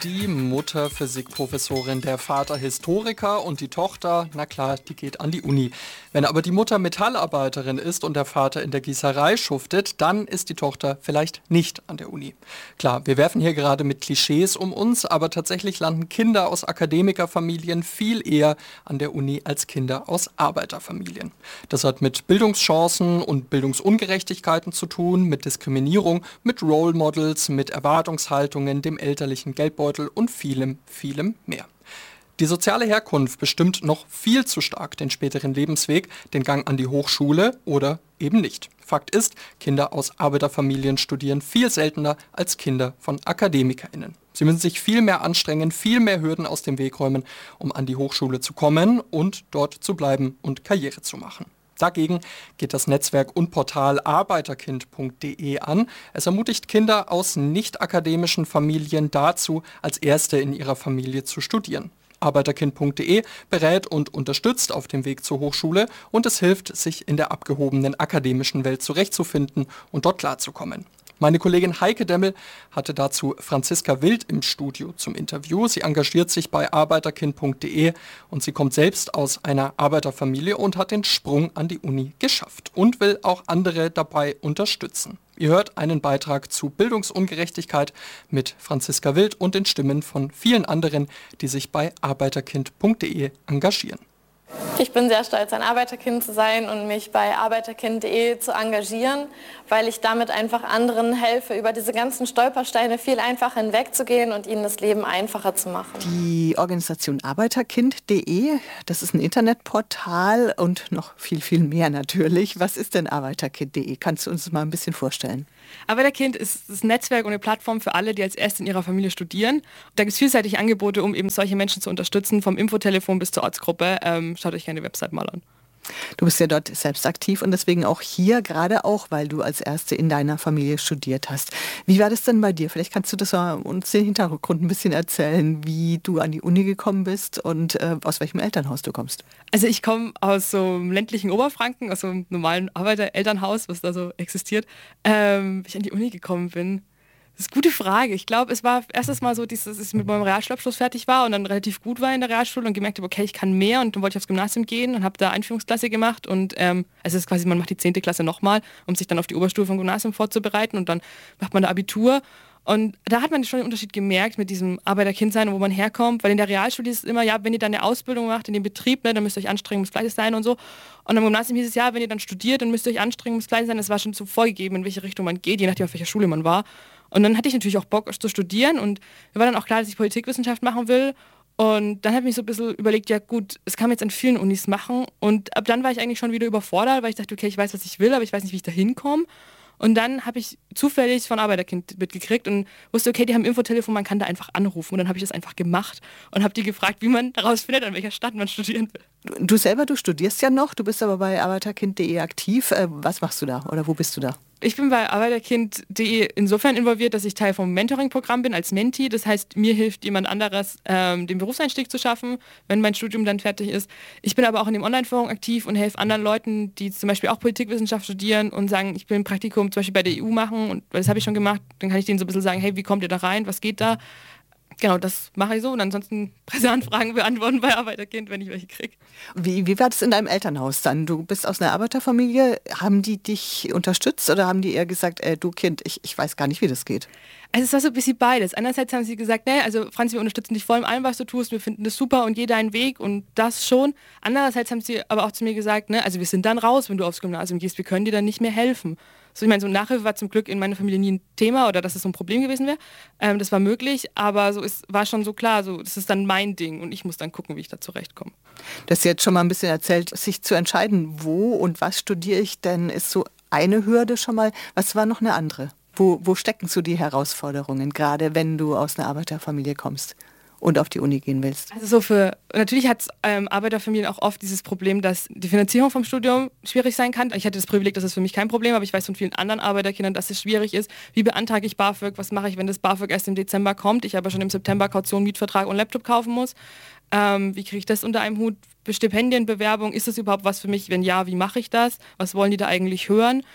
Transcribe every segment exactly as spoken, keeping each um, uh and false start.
Die Mutter Physikprofessorin, der Vater Historiker und die Tochter, na klar, die geht an die Uni. Wenn aber die Mutter Metallarbeiterin ist und der Vater in der Gießerei schuftet, dann ist die Tochter vielleicht nicht an der Uni. Klar, wir werfen hier gerade mit Klischees um uns, aber tatsächlich landen Kinder aus Akademikerfamilien viel eher an der Uni als Kinder aus Arbeiterfamilien. Das hat mit Bildungschancen und Bildungsungerechtigkeiten zu tun, mit Diskriminierung, mit Role Models, mit Erwartungshaltungen, dem elterlichen Geldbeutel und vielem, vielem mehr. Die soziale Herkunft bestimmt noch viel zu stark den späteren Lebensweg, den Gang an die Hochschule oder eben nicht. Fakt ist, Kinder aus Arbeiterfamilien studieren viel seltener als Kinder von AkademikerInnen. Sie müssen sich viel mehr anstrengen, viel mehr Hürden aus dem Weg räumen, um an die Hochschule zu kommen und dort zu bleiben und Karriere zu machen. Dagegen geht das Netzwerk und Portal arbeiterkind punkt de an. Es ermutigt Kinder aus nicht-akademischen Familien dazu, als Erste in ihrer Familie zu studieren. arbeiterkind punkt de berät und unterstützt auf dem Weg zur Hochschule und es hilft, sich in der abgehobenen akademischen Welt zurechtzufinden und dort klarzukommen. Meine Kollegin Heike Demmel hatte dazu Franziska Wild im Studio zum Interview. Sie engagiert sich bei arbeiterkind punkt de und sie kommt selbst aus einer Arbeiterfamilie und hat den Sprung an die Uni geschafft und will auch andere dabei unterstützen. Ihr hört einen Beitrag zu Bildungsungerechtigkeit mit Franziska Wild und den Stimmen von vielen anderen, die sich bei arbeiterkind punkt de engagieren. Ich bin sehr stolz, ein Arbeiterkind zu sein und mich bei arbeiterkind punkt de zu engagieren, weil ich damit einfach anderen helfe, über diese ganzen Stolpersteine viel einfacher hinwegzugehen und ihnen das Leben einfacher zu machen. Die Organisation arbeiterkind punkt de, das ist ein Internetportal und noch viel, viel mehr natürlich. Was ist denn arbeiterkind punkt de? Kannst du uns das mal ein bisschen vorstellen? Arbeiterkind ist das Netzwerk und eine Plattform für alle, die als Erste in ihrer Familie studieren. Da gibt es vielseitige Angebote, um eben solche Menschen zu unterstützen, vom Infotelefon bis zur Ortsgruppe. Ähm, schaut euch gerne die Website mal an. Du bist ja dort selbst aktiv und deswegen auch hier, gerade auch, weil du als Erste in deiner Familie studiert hast. Wie war das denn bei dir? Vielleicht kannst du das uns den Hintergrund ein bisschen erzählen, wie du an die Uni gekommen bist und äh, aus welchem Elternhaus du kommst. Also ich komme aus so einem ländlichen Oberfranken, aus so einem normalen Arbeiterelternhaus, was da so existiert, ähm, wie ich an die Uni gekommen bin. Das ist eine gute Frage. Ich glaube, es war erstes Mal so, dass ich mit meinem Realschulabschluss fertig war und dann relativ gut war in der Realschule und gemerkt habe, okay, ich kann mehr und dann wollte ich aufs Gymnasium gehen und habe da Einführungsklasse gemacht und ähm, es ist quasi, man macht die zehnte Klasse nochmal, um sich dann auf die Oberstufe vom Gymnasium vorzubereiten und dann macht man da Abitur. Und da hat man schon den Unterschied gemerkt mit diesem Arbeiterkindsein, wo man herkommt, weil in der Realschule ist es immer, ja, wenn ihr dann eine Ausbildung macht in dem Betrieb, ne, dann müsst ihr euch anstrengen, muss gleiches sein und so. Und am Gymnasium hieß es, ja, wenn ihr dann studiert, dann müsst ihr euch anstrengen, muss gleich sein. Es war schon so vorgegeben, in welche Richtung man geht, je nachdem, auf welcher Schule man war. Und dann hatte ich natürlich auch Bock zu studieren und mir war dann auch klar, dass ich Politikwissenschaft machen will. Und dann habe ich mich so ein bisschen überlegt, ja gut, es kann man jetzt an vielen Unis machen. Und ab dann war ich eigentlich schon wieder überfordert, weil ich dachte, okay, ich weiß, was ich will, aber ich weiß nicht, wie ich da hinkomme. Und dann habe ich zufällig von Arbeiterkind mitgekriegt und wusste, okay, die haben ein Infotelefon, man kann da einfach anrufen. Und dann habe ich das einfach gemacht und habe die gefragt, wie man herausfindet, an welcher Stadt man studieren will. Du selber, du studierst ja noch, du bist aber bei arbeiterkind punkt de aktiv. Was machst du da oder wo bist du da? Ich bin bei arbeiterkind punkt de insofern involviert, dass ich Teil vom Mentoring-Programm bin als Mentee. Das heißt, mir hilft jemand anderes, ähm, den Berufseinstieg zu schaffen, wenn mein Studium dann fertig ist. Ich bin aber auch in dem Online-Forum aktiv und helfe anderen Leuten, die zum Beispiel auch Politikwissenschaft studieren und sagen, ich will ein Praktikum zum Beispiel bei der E U machen und das habe ich schon gemacht. Dann kann ich denen so ein bisschen sagen, hey, wie kommt ihr da rein, was geht da? Genau, das mache ich so und ansonsten Presseanfragen beantworten bei Arbeiterkind, wenn ich welche kriege. Wie, wie war das in deinem Elternhaus dann? Du bist aus einer Arbeiterfamilie. Haben die dich unterstützt oder haben die eher gesagt, äh, du Kind, ich, ich weiß gar nicht, wie das geht? Also es war so ein bisschen beides. Einerseits haben sie gesagt, nee, also Franzi, wir unterstützen dich voll in allem, was du tust, wir finden das super und geh deinen Weg und das schon. Andererseits haben sie aber auch zu mir gesagt, ne, also wir sind dann raus, wenn du aufs Gymnasium gehst, wir können dir dann nicht mehr helfen. So, ich meine, so Nachhilfe war zum Glück in meiner Familie nie ein Thema oder dass es so ein Problem gewesen wäre. Ähm, das war möglich, aber so ist, war schon so klar, so, das ist dann mein Ding und ich muss dann gucken, wie ich da zurechtkomme. Du hast jetzt schon mal ein bisschen erzählt, sich zu entscheiden, wo und was studiere ich denn, ist so eine Hürde schon mal. Was war noch eine andere? Wo, wo stecken so die Herausforderungen, gerade wenn du aus einer Arbeiterfamilie kommst und auf die Uni gehen willst? Also so für, natürlich hat ähm, Arbeiterfamilien auch oft dieses Problem, dass die Finanzierung vom Studium schwierig sein kann. Ich hatte das Privileg, das ist für mich kein Problem, aber ich weiß von vielen anderen Arbeiterkindern, dass es schwierig ist. Wie beantrage ich BAföG? Was mache ich, wenn das BAföG erst im Dezember kommt? Ich aber schon im September Kaution, Mietvertrag und Laptop kaufen muss. Ähm, wie kriege ich das unter einem Hut? Stipendienbewerbung, ist das überhaupt was für mich? Wenn ja, wie mache ich das? Was wollen die da eigentlich hören?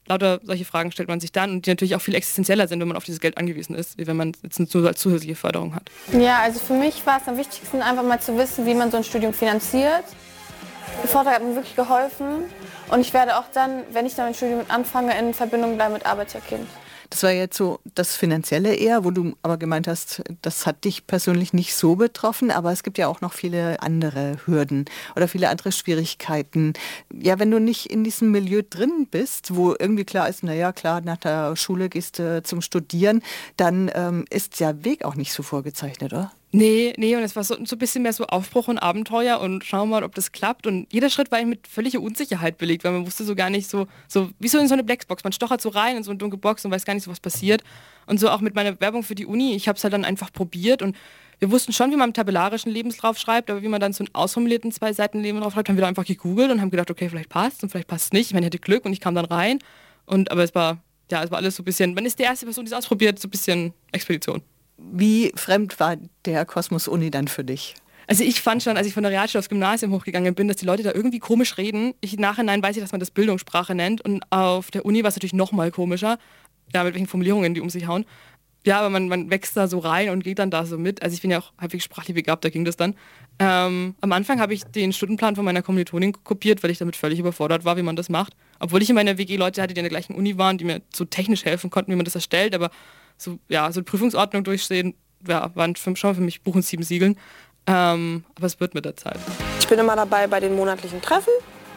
lauter solche Fragen stellt man sich dann und die natürlich auch viel existenzieller sind, wenn man auf dieses Geld angewiesen ist, wie wenn man jetzt nur als zusätzliche Förderung hat. Ja, also für mich war es am wichtigsten, einfach mal zu wissen, wie man so ein Studium finanziert. Der Vortrag hat mir wirklich geholfen und ich werde auch dann, wenn ich dann mein Studium anfange, in Verbindung bleiben mit Arbeiterkind. Das war jetzt so das Finanzielle eher, wo du aber gemeint hast, das hat dich persönlich nicht so betroffen, aber es gibt ja auch noch viele andere Hürden oder viele andere Schwierigkeiten. Ja, wenn du nicht in diesem Milieu drin bist, wo irgendwie klar ist, naja, klar, nach der Schule gehst du zum Studieren, dann ähm, ist der Weg auch nicht so vorgezeichnet, oder? Nee, nee, und es war so, so ein bisschen mehr so Aufbruch und Abenteuer und schauen wir mal, ob das klappt. Und jeder Schritt war mit völliger Unsicherheit belegt, weil man wusste so gar nicht so, so wie so in so eine Blackbox. Man stochert so rein in so eine dunkle Box und weiß gar nicht so, was passiert. Und so auch mit meiner Werbung für die Uni, ich habe es halt dann einfach probiert und wir wussten schon, wie man einen tabellarischen Lebenslauf schreibt, aber wie man dann so einen ausformulierten zwei Seiten Lebenslauf schreibt, haben wir da einfach gegoogelt und haben gedacht, okay, vielleicht passt und vielleicht passt es nicht. Ich meine, ich hatte Glück und ich kam dann rein. Und aber es war, ja, es war alles so ein bisschen, man ist die erste Person, die es ausprobiert, so ein bisschen Expedition. Wie fremd war der Kosmos Uni dann für dich? Also ich fand schon, als ich von der Realschule aufs Gymnasium hochgegangen bin, dass die Leute da irgendwie komisch reden. Ich, im Nachhinein weiß ich, dass man das Bildungssprache nennt und auf der Uni war es natürlich noch mal komischer, ja, mit welchen Formulierungen die um sich hauen. Ja, aber man, man wächst da so rein und geht dann da so mit. Also ich bin ja auch halbwegs sprachlich begabt, da ging das dann. Ähm, am Anfang habe ich den Stundenplan von meiner Kommilitonin kopiert, weil ich damit völlig überfordert war, wie man das macht. Obwohl ich in meiner W G Leute hatte, die an der gleichen Uni waren, die mir so technisch helfen konnten, wie man das erstellt, aber so, ja, so eine Prüfungsordnung durchstehen, ja, waren schon für mich Buch und sieben Siegeln. Ähm, aber es wird mit der Zeit. Ich bin immer dabei bei den monatlichen Treffen,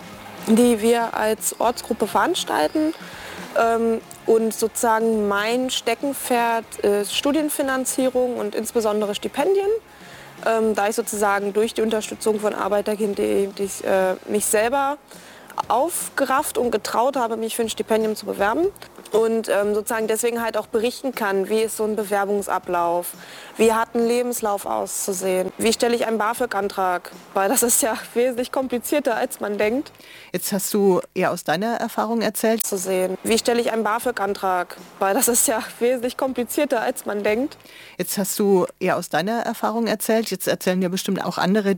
die wir als Ortsgruppe veranstalten. Ähm, und sozusagen mein Steckenpferd ist Studienfinanzierung und insbesondere Stipendien. Ähm, da ich sozusagen durch die Unterstützung von Arbeiterkind punkt de ich, äh, mich selber aufgerafft und getraut habe, mich für ein Stipendium zu bewerben. Und ähm, sozusagen deswegen halt auch berichten kann, wie ist so ein Bewerbungsablauf, wie hat ein Lebenslauf auszusehen, wie stelle ich einen BAföG-Antrag, weil das ist ja wesentlich komplizierter, als man denkt. Jetzt hast du eher aus deiner Erfahrung erzählt. Zu sehen. Wie stelle ich einen BAföG-Antrag, weil das ist ja wesentlich komplizierter, als man denkt. Jetzt hast du eher aus deiner Erfahrung erzählt, jetzt erzählen ja bestimmt auch andere,